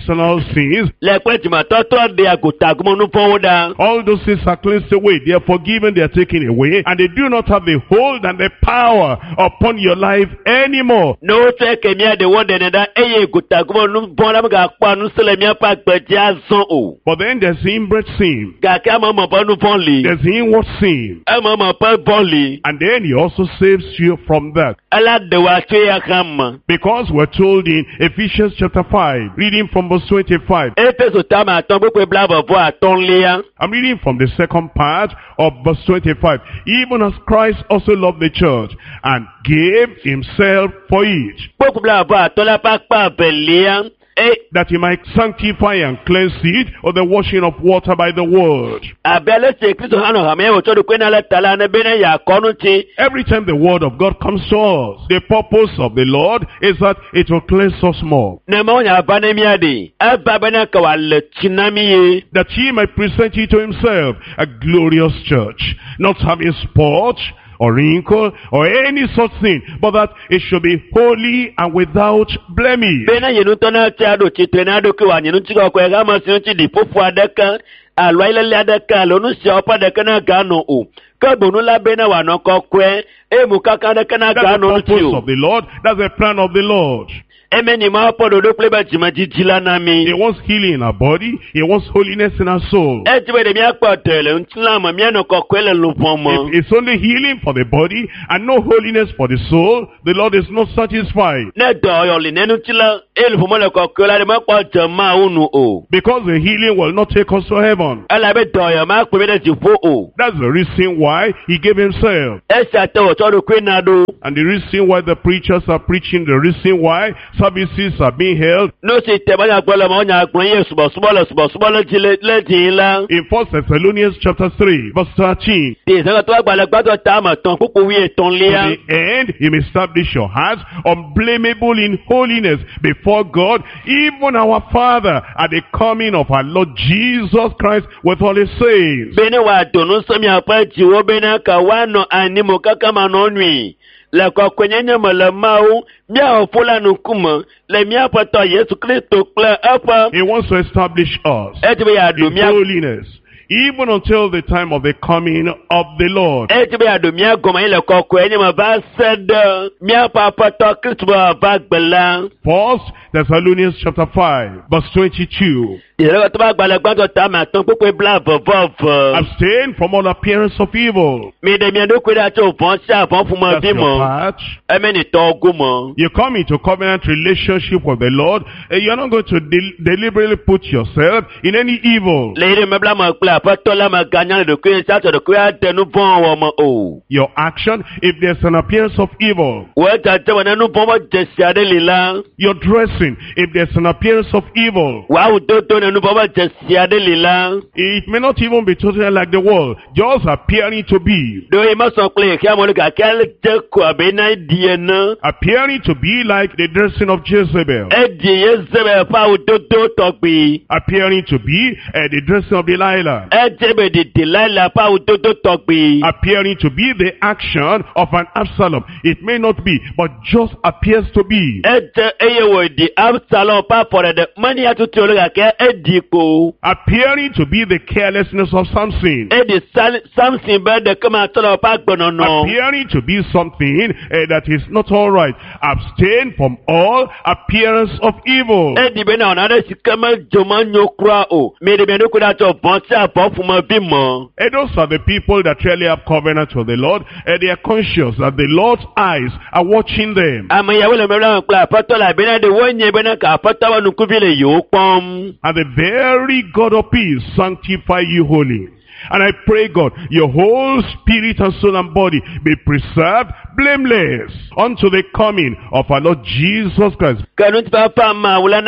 external sins, lẹ́pẹ́ tìmọ̀tọ́ tó de àgùntàn àgùnmọ́nú fún dá. all those sins are cleansed away. They are forgiven, they are taken away, and they do not have the hold and the power upon your life anymore. N'o tẹ́ kẹ̀mí àdéhùn dẹ̀nẹ̀ dá ẹ̀yẹ àgùntàn àgùnmọ́nú fún dá gà pa ànú sílẹ̀ mi àpá gbẹ̀jẹ̀ àzán o. But then there's the inbred sin. Gàkẹ́ àmọ́ ọmọ bọ́nú fún lè. There's the inward sin. Àmọ́ ọmọ bọ́ bọ́ọ̀lì. And then he also saves you from that. Aládèwà tó yẹ ká mọ̀. Because we're told in Ephesians chapter 5, reading from verse 25. Éfésù tá máa tán pípé blábọ̀ fún àtọ́nléyà. I'm reading from the second part of verse 25. Even as Christ also loved the church and gave himself for it, Pópó blábọ̀ fún àtọ́lá pápá àbẹ̀léyà. that he might sanctify and cleanse it of the washing of water by the word. Àbẹ̀lẹ́sẹ̀ Kristo hàn hàn mẹ́wò tó dùn pé náà lẹ́tàlá ní bẹ́ẹ̀ yà kọ́nú ti. Every time the word of God comes to us, the purpose of the Lord is that it will cleanse us more. Nẹ̀mọ́ yà bá ní míàdì. Ẹ bá bẹ́ẹ̀ náà kàwá lè tìǹà yé. That he might present you to himself a glorious church, not having spot or wrinkle or any such thing, but that it should be holy and without blemish. Bẹ́ẹ̀ náà yẹnu tán náà tí a dò tí tẹ̀ náà dókè wà yẹnu tí kò kọ́ ẹ̀ ká máa sinú tí di fúfu adẹ́kan àlọ́ ilẹ̀lẹ̀ adẹ́kan lónú sí ọ̀pá adẹ́kan náà gánà o. Kẹ́bùnú lábẹ́ náà wà náà kọ́ kọ́ èmù kankan adẹ́kan náà That's gánà the tí purpose o. of the Lord. That's the plan of the Lord. Ẹ̀mẹ́ ni máa pọ̀ dòdó pé bá jìmọ̀ jíjí lánàá mi. He wants healing in our body. He wants holiness in our soul. Ẹ ti bẹ̀rẹ̀ mi àpọ̀ tẹ̀lẹ̀ ntí láàmú mi ẹnu kọ̀ọ̀kọ́ ẹ̀lẹ̀ ló fún ọmọ. If it's only healing for the body and no holiness for the soul, the Lord is not satisfied. Ní ẹ̀dọ̀ ọ̀yọ̀lì nínú tí la èlùfọ̀mọ́lẹ̀ kọ̀ọ̀kọ́ ẹ̀lẹ̀ máa pọ̀ jẹ̀ máa ń nù o. Because the healing will not take us to heaven. Ẹ̀lẹ̀ bẹ̀ dọ̀yọ̀ máa pè mí lẹ́sìn fún o. That's the reason why he gave himself. Ẹ ṣàtẹ̀wọ̀ tọ́dún pé náà dó. And the reason why the preachers are preaching, the reason why services are being held. N'o sì tẹ̀ bọ́nyà gbọ́dọ̀ mọ́ ọ̀nyà gbọ́n yẹ ṣùbọ̀ṣùbọ̀lọ̀ lẹ́tìn la. In 1 Thessalonians chapter 3, verse 13. Tí ìsẹ́kọ̀ tó wà gbàlẹ̀ gbàdọ̀ tá a mọ̀ tán púpọ̀ wíyẹ tán To léyà. the end, he may establish your hearts unblameable in holiness before God, even our Father, at the coming of our Lord Jesus Christ with all his saints. Bẹ́ẹ̀ni wà dùnú sọ́mi àpá jìwọ́ bẹ́ẹ̀ náà kà wá nọ ànímọ̀ kákà máa nọ nùí. Lẹ́kọ̀ọ́ kwenyenye mọ̀lẹ́máwó bí àwọn fúlànù kùmọ̀ lẹ́mí àpẹtọ̀ Yéṣu Kristo pẹ́ ẹ̀pọ̀. He wants to establish us Ẹ ti bẹ́ yà dùn in mí holiness, even until the time of the coming of the Lord. ẹ ti bẹ́ yà dùn mí àgọ́mọ̀ yín lẹ́kọ̀ọ́ kwenyenye mọ̀ bá sẹ́dọ̀ mí àpẹtọ̀ Kristo bá gbẹ̀lá. 1 Thessalonians chapter 5, verse 22. Ìrẹ́lẹ́kọ̀ tó bá gbàlẹ̀ gbàdọ̀ tá a máa tán púpọ̀ bla vọ̀vọ̀vọ̀. Abstain from all appearance of evil. Mi dẹ̀ mi ẹ̀dọ́ pé dáa tó fọ́n sí àfọ́n fún mọ́ That's bí your mọ́. part. Ẹ̀mẹ́ni tọ́ ogún mọ́. You come into covenant relationship with the Lord, and you're not going to deliberately put yourself in any evil. Lẹ́yìn mẹ́bílá mọ̀ pé àpẹtọ́ lámà ganyá lè dòkú sátọ̀ dòkú yá tẹnu bọ́n wọn mọ́ o. Your action, if there's an appearance of evil. Wọ́n ta tẹ́wọ̀n nínú bọ́n mọ́ jẹ̀sí adé lílá. Your dressing, if there's an appearance of evil. Wàá wù tó tó nínú bọ́n mọ́ jẹ̀sí adé lílá. It may not even be totally like the world, just appearing to be. Dòye má sọ pé kí àwọn olùkà kí á jẹ́ kó àbẹ́ náà di ẹ̀ náà. Appearing to be like the dressing of Jezebel. Ẹ di yé sẹ́bẹ̀ fáwọn tó tó tọ̀gbì. Appearing to be the dressing of Delilah. Ẹ jẹ́bẹ̀ dìde láìla fáwọn tó tó tọ̀gbì. Appearing to be the action of an Absalom. It may not be, but just appears to be. Ẹ jẹ́ eye wò di Absalom pa fọ̀rẹ̀dẹ̀ mọ́ni àtúntò olùkà kẹ́ ẹ di ipò. Appearing to be the carelessness of Samson. Ẹ di Samson bẹ́ẹ̀ dẹ̀ kọ́ máa tọ́lọ̀ pa gbọ̀nà nọ. Appearing to be something that is not all right. Abstain from all appearance of evil. Ẹ di bẹ́ẹ̀ náà ọ̀nà àdé sìkẹ́ mẹ́ jọmọ́ nyokura o. Mẹ́ẹ̀dẹ̀mẹ́ ní kó dàtọ̀ bọ́n sí àbọ̀ fún mọ́ bí mọ́. And those are the people that really have covenant with the Lord, and they are conscious that the Lord's eyes are watching them. Àmọ́ ìyàwó lè mẹ́rin àwọn pé àpọ́tọ́ là bẹ́ẹ̀ náà de wọ́n yẹn bẹ́ẹ̀ náà kà àpọ́tọ́ wọn nùkú bí lè yòó pọ́n. And the very God of peace sanctify you wholly. And I pray, God, your whole spirit and soul and body be preserved blameless unto the coming of our Lord Jesus Christ. Kanu ti bá fa máa wula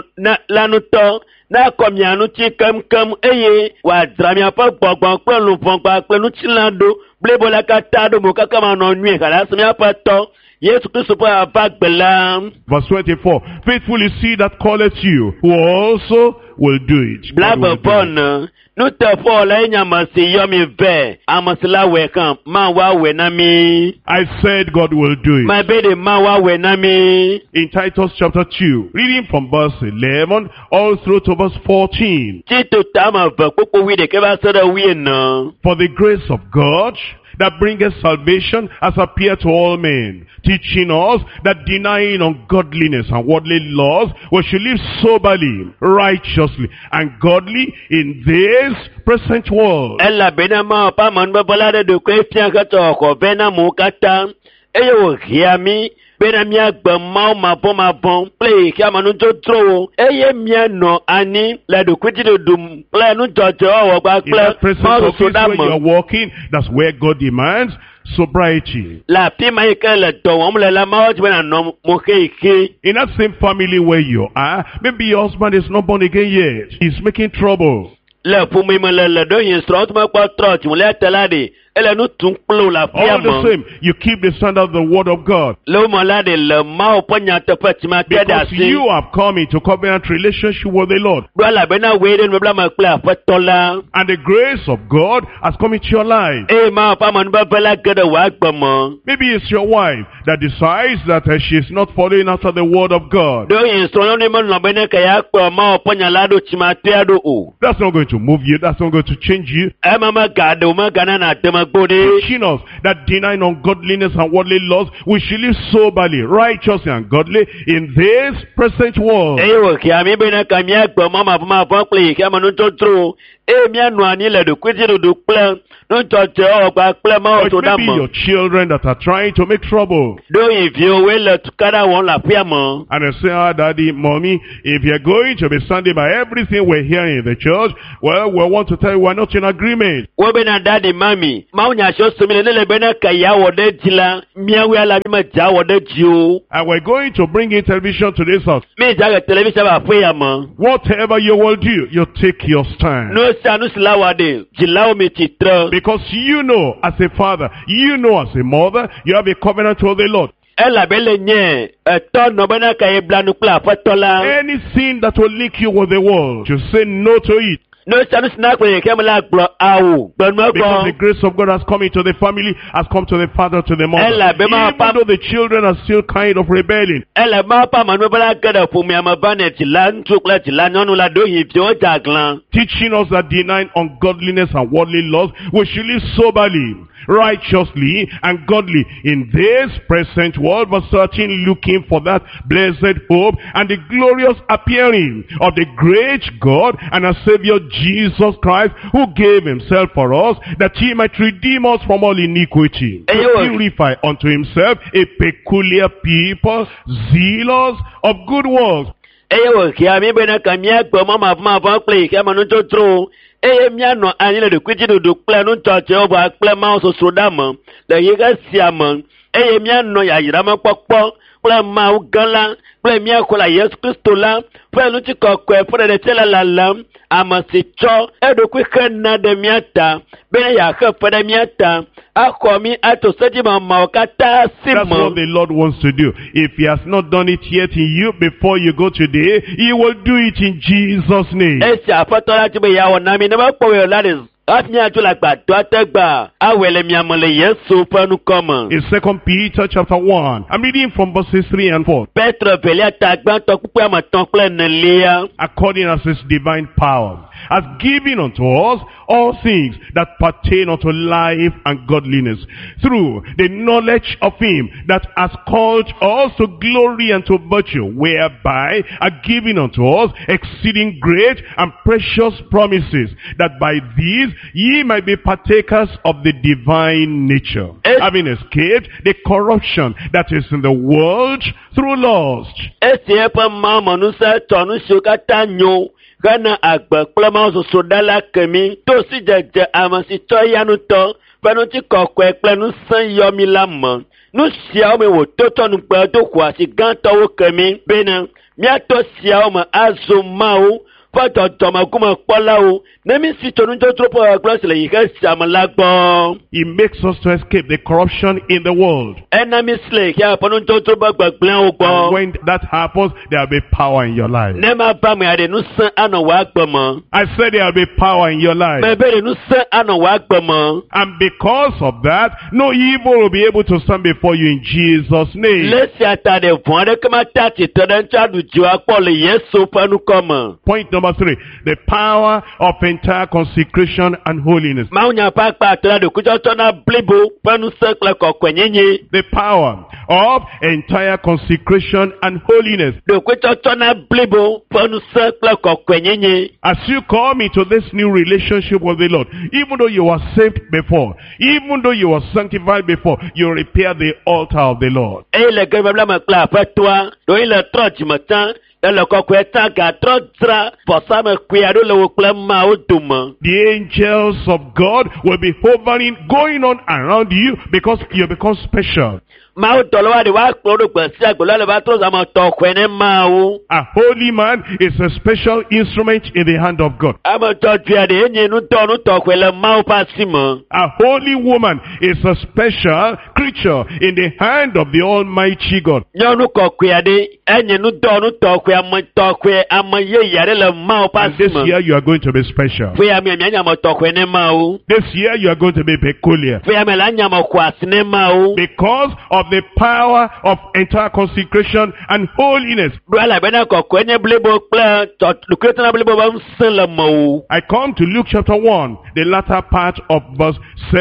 lánú tọ́ náà kọ́ mi àánú tí kẹ́mkẹ́m eye wà dàmí àpọ̀ gbọ̀ngbọ̀n pẹ̀lú fọ̀ngbà pẹ̀lú tí láńdó bílẹ̀bọ̀lá ká tá a dó mọ̀ káká máa nọ nù ẹ̀ kàdá sọmi àpọ̀ tọ́ Yéṣu Kristo pọ̀ àbá gbẹ̀lá. Verse 24, faithful is he that calleth you, who also will do it. God will do it. Nu te fo la nyamasi yomi ve amasila we kan ma wa we na mi. I said God will do it. My baby ma wa we na mi. In Titus chapter 2, reading from verse 11 all through to verse 14. Tito tama ve popo wi de ke ba so da wi na. For the grace of God that bringeth salvation has appeared to all men, teaching us that denying ungodliness and worldly laws, we should live soberly, righteously, and godly in this present world. Ella benama pa man ba balade de Christian ka to ko bena mu kata eyo hiami bena mia gba ma bon play ki amanu to tro eye mia no ani la do kwiti do dum la nu jojo o gba ple ma so da mo. You are walking, that's where God demands sobriety. La pi ma ke le do won le la ma o bena no mo ke. In that same family where you are, maybe your husband is not born again yet. He's making trouble. Le fu mi me le do yin stro to ma pa trot mo le telade. All the same, you keep the standard of the word of God. Because you have come into covenant relationship with the Lord. And the grace of God has come into your life. Maybe it's your wife that decides that she is not following after the word of God. That's not going to move you. That's not going to change you. Teaching us that denying ungodliness and worldly laws, we should live soberly, righteously, and godly in this present world. But maybe your children that are trying to make trouble. And they say, Daddy, Mommy, if you're going to be standing by everything we're hearing in the church, well, we want to tell you we're not in agreement. And we're going to bring in television to this house. Whatever you will do, you take your stand. Because you know as a father, you know as a mother, you have a covenant with the Lord. Anything that will link you with the world, you say no to it. Because the grace of God has come into the family, has come to the father, to the mother. Even though the children are still kind of rebelling. Teaching us that denying ungodliness and worldly laws, we should live soberly, righteously, and godly in this present world, but searching, looking for that blessed hope and the glorious appearing of the great God and our Savior Jesus Christ, who gave himself for us, that he might redeem us from all iniquity, to purify unto himself a peculiar people, zealous of good works. That's what the Lord wants to do. If he has not done it yet in you before you go today, he will do it in Jesus' name. In 2 Peter chapter 1, I'm reading from verses 3 and 4. According as his divine power has given unto us all things that pertain unto life and godliness, through the knowledge of him that has called us to glory and to virtue, whereby are given unto us exceeding great and precious promises, that by these ye might be partakers of the divine nature, having escaped the corruption that is in the world through lust. Gana agba klama so dala kemi to si jeje amasi to yanu to penu ti kokwe plenu san yomi lammo nu sia o me wo to nu pe to kwa si gan to wo kemi bena mi ato sia o ma azuma o fọ́tọ̀ tọmọkúmọ̀ pọ́lá o nẹ́mí sí tonú tó tó pọ̀ gbọ́sẹ̀lẹ̀ yìí kẹ́ sàmúlá gbọ́n. It makes us to escape the corruption in the world. Ẹnàmí sílẹ̀ kí a pọnú tó tó bá gbàgbọ́n o gbọ́. And when that happens, there will be power in your life. Ní ma bá mi àdénú sán àná wàá gbọ́ mọ́. I said there will be power in your life. Mẹ bẹ́ẹ̀ dénú sán àná wàá gbọ́ mọ́. And because of that, no evil will be able to stand before you in Jesus' name. Lẹ́sìn àtàdé fún ọdẹ kí máa tààtì tọ́dẹ̀ ń tàdù jù apọ̀lẹ̀ yẹn so pẹ́nu kọ́ mọ̀. Point number 3, the power of entire consecration and holiness. Máa ń yàn pápá àtọ́lá dòkújọ́ tọ́nà bíbó pẹ́nu sẹ́kẹ̀lẹ̀ kọ̀ọ̀kọ̀ yẹ́nyẹ́. The power of entire consecration and holiness. Dòkújọ́ tọ́nà bíbó pẹ́nu sẹ́kẹ̀lẹ̀ kọ̀ọ̀kọ̀ yẹ́nyẹ́. As you come into this new relationship with the Lord, even though you were saved before, even though you were sanctified before, you repair the altar of the Lord. Eye le gẹ́gẹ́ bí wọ́n kpla àfẹ́ toa, lóyún le trọ́ jìmọ̀ tán, le kọ̀kọ̀ ẹ̀ tán gà trọ́ dzra, bọ̀sámẹ̀ kpea ɖo le wo kple ma wo dome. The angels of God will be hovering, going on around you because you become special. Máa dọ̀lọ́ wa de wa kplɔ ɖo gbèsè agbèlè le va trɔ zàmà tɔ xɔe ne maawo. A holy man is a special instrument in the hand of God. Ame tɔtɔe de enye nutɔ nutɔxɔe le maawo ƒe asi me. A holy woman is a special creature in the hand of the Almighty God. Nyɔnu kɔkɔe aɖe enye nutɔ nutɔxɔe ame tɔxɔe ame yeye aɖe le maawo ƒe And asi this me. year you are going to be special. Fue ya mia nya ame tɔxɔe ne maawo. This year you are going to be peculiar. Fue ya mia la nya ame xɔ asi ne maawo. Because of the power of entire consecration and holiness. Do elabena kɔkɔe nye blibo kple tɔtukretena blibo be ŋusẽ le mewo. I come to Luke chapter 1, the latter part of verse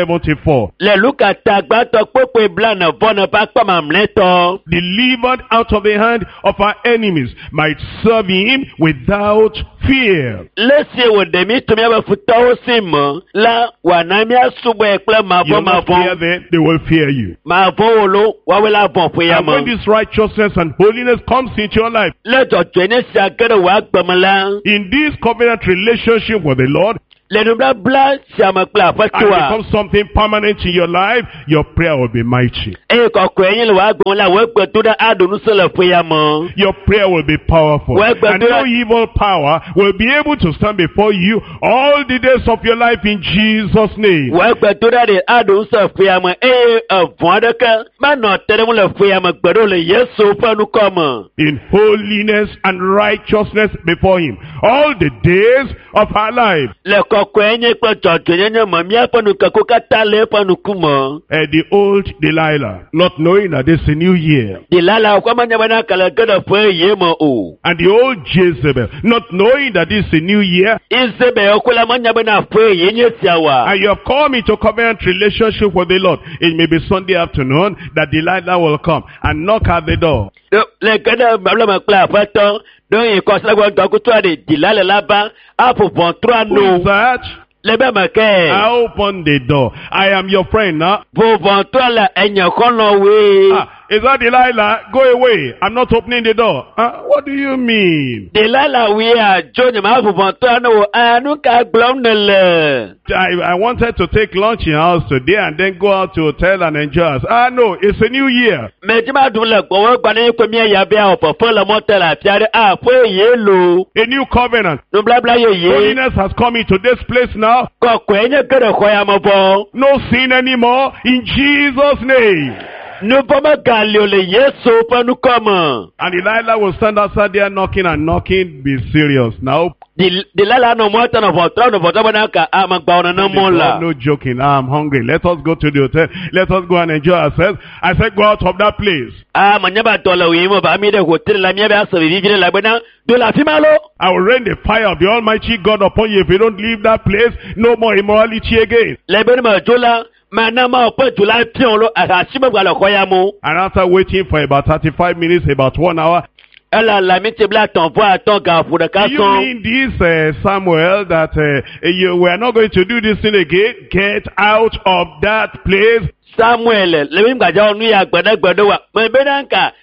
74. Le Luka ta gbãtɔ kpekpe blanevɔ ƒe akpa mamlɛtɔ. Delivered out of the hand of our enemies, might serve him without fear. Lesie wòɖe mi to míaƒe futɔwo si me la wòana míasubɔe kple You will not fear mavɔ. them, they will fear you. Mavɔ wo lo woawoe la vɔ ƒe ya And when me. this righteousness and holiness comes into your life, Le dzɔdzɔe ne sia ge ɖe wò agbe me la. in this covenant relationship with the Lord, Le nubabla sia me kple and aƒetɔa. becomes something permanent in your life, your prayer will be mighty. Eye kɔkɔe nye le wò agbe me la wò egbe do ɖe aɖo ŋusẽ le ƒe ya me. Your prayer will be powerful. Well, but And do no I- evil power will be able to stand before you all the days of your life in Jesus' name. Wò egbe do ɖe aɖo ŋusẽ ƒe ya me eye evɔ aɖeke manɔ te ɖe ŋu le ƒe ya me gbe ɖo le Yesu ƒe nukɔ me. In holiness and righteousness before him all the days of our life. Le kɔkɔe nye kple dzɔdzɔenyenye me míaƒe nukeko katã le eƒe nukume. The old Delilah, not knowing that it's a new year. Delala wòkɔ menya bena kele ge ɖe ƒe ye me o. And the old Jezebel, not knowing that it's a new year. Isabel wòkɔ la menya bena ƒe ye nye sia wa. And you have come into covenant relationship with the Lord. It may be Sunday afternoon that Delilah will come and knock at the door. Le ge ɖe babla me kple aƒetɔ ɖo yi kɔsila gbɔ dɔkutu aɖe Delala la ba aƒo ʋɔtrua Who is no. that? Le be me ke. I open the door. I am your friend now. Vo ʋɔtrua le enye xɔlɔ we. Is that Delilah? Go away. I'm not opening the door. What do you mean? Delala we a dzo nye ma aƒo ʋɔtrua no o. Nu ka gblɔm ne le. I wanted to take lunch in house today and then go out to hotel and enjoy us. No, it's a new year. Me dzi ma ɖum le gbɔwɔ gba ne kpe mía ya bia wɔ fefe le mɔte le afi aɖe aƒe ye lo. A new covenant. Nubabla yeye. Holiness has come into this place now. Kɔkɔe nye ge ɖe xɔ ya me bɔ. No sin anymore in Jesus' name. Nuvɔ megali o le Yesu ƒe nukɔ me. And Delilah will stand outside there knocking and knocking. Be serious now. Delala nɔ mɔ te nɔ ʋɔtrɔ bena ka amegbawo nene mɔ la. No joking. I'm hungry. Let us go to the hotel. Let us go and enjoy ourselves. I said, go out of that place. Menye ba tɔ le oyi me ba mi ɖe hotel la mía be ase vivi ɖe la bena do le afi ma lo. I will rain the fire of the Almighty God upon you if you don't leave that place. No more immorality again. Le be ne me dzo la mana ma ƒe dzo la piɔ lo ahasi me gba le xɔ ya me. And after waiting for about 35 minutes, about 1 hour, Ela la mi te bla atɔ̃ vɔ atɔ̃ gaƒo ɖeka you sɔŋ. mean this, Samuel, that you were not going to do this thing again? Get out of that place. Samuel le mi gbadza nu ya gbeɖegbeɖe wa me be na nka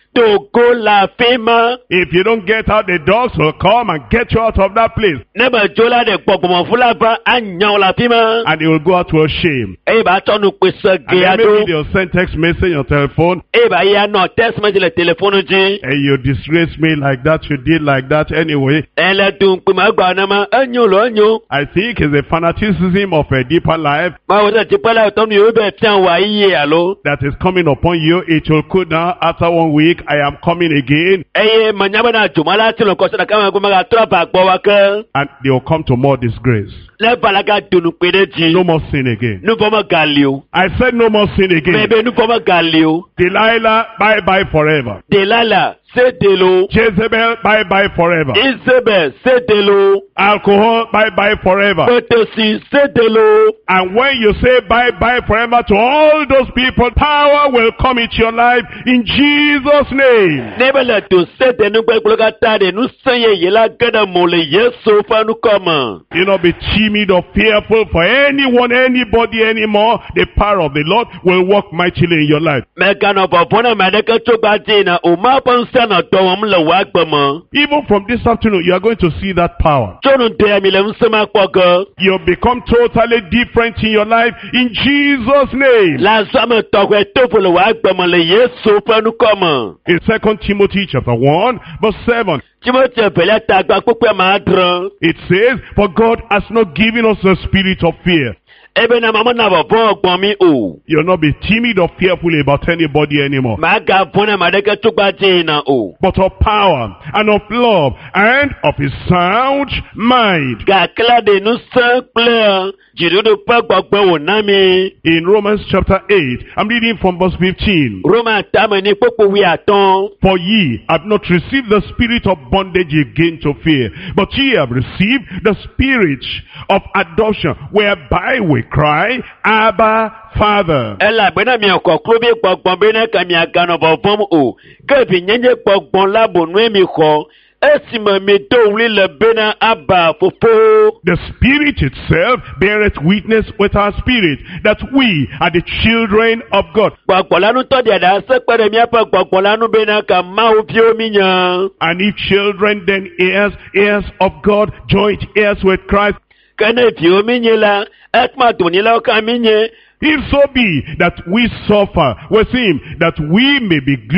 Togo la fema. If you don't get out, the dogs will come and get you out of that place. Neba jola de gbogbo fula ba anyan la fema. And they will go out to a shame. E ba tonu pese And then geado. maybe they'll send text message on telephone. E ba ya no text message le telephone ji. And you disgrace me like that, you did like that anyway. Ele dun pe ma gba na ma anyo lo anyo. I think it's a fanaticism of a deeper life Ma wo ti pala tonu yo be fian wa iye alo. that is coming upon you. It will cool down after 1 week. I am coming again. Eye manyaba na jumala ti lo ko sada kama ko ma ga tra ba gbo wa kan. And they will come to more disgrace. Le balaga dunu pede ji. No more sin again. Nu bomo galio. I said no more sin again. Bebe nu bomo galio. Delilah, bye-bye forever. Delala se delo. Jezebel, bye-bye forever. Isabel se delo. Alcohol, bye-bye forever. Potosi se delo. And when you say bye-bye forever to all those people, power will come into your life in Jesus' name. Nebele to se denu gbegbo ka ta de nu sanye yela gada mole Yesu fa nu koma. You not be timid or fearful for anyone, anybody anymore. The power of the Lord will work mightily in your life. Mekano popona medeke to batina o ma ponse na to won le wa gbemo. Even from this afternoon, you are going to see that power. Tonu de mi le nsema pogo. You'll become totally different in your life in Jesus' name. La sama to kwe to fo le wa gbemo le Yesu fa nu koma. In 2 Timothy chapter 1, verse 7, Timothy pele ta gba pope ma dran. it says, for God has not given us the spirit of fear. Ebe na mama na bo gbon mi o. You'll not be timid or fearful about anybody anymore. Ma ga bona medeke to batina o. But of power and of love and of a sound mind. Ga kla de nu san ple. Jirudu pa gbogbo wo na mi. In Romans chapter 8, I'm reading from verse 15. Roma tame ni popo wi aton. For ye have not received the spirit of bondage again to fear, but ye have received the spirit of adoption, whereby we cry, Abba, Father. Ela bena mi ko kro bi gbogbo be na ka mi agano bo fom o. Ke bi nyenye gbogbo labo nu mi ko. Esima mi do wli le bena aba fofo. The Spirit itself beareth witness with our spirit that we are the children of God. Gbogbo lanu to dia da se pere mi apa gbogbo lanu bena ka ma o bi o mi yan. And if children, then heirs of God, joint heirs with Christ. Kene bi o mi nyela. Ekma to ni la ka mi nye. If so be that we suffer with him, that we may be glorified